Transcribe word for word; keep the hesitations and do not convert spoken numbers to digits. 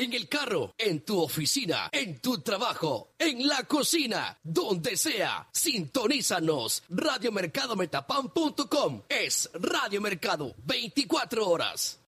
en el carro, en tu oficina, en tu trabajo, en la cocina, donde sea. Sintonízanos. Radio Mercado Metapan punto com es Radio Mercado veinticuatro horas.